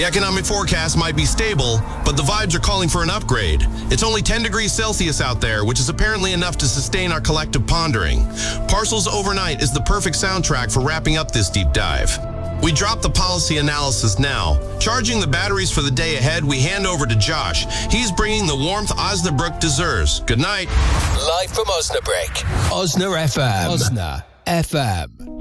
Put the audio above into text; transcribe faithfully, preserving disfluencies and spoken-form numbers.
The economic forecast might be stable, but the vibes are calling for an upgrade. It's only ten degrees Celsius out there, which is apparently enough to sustain our collective pondering. Parcels Overnight is the perfect soundtrack for wrapping up this deep dive. We drop the policy analysis now. Charging the batteries for the day ahead, we hand over to Josh. He's bringing the warmth Osnabrück deserves. Good night. Live from Osnabrück. Osna F M. Osna F M.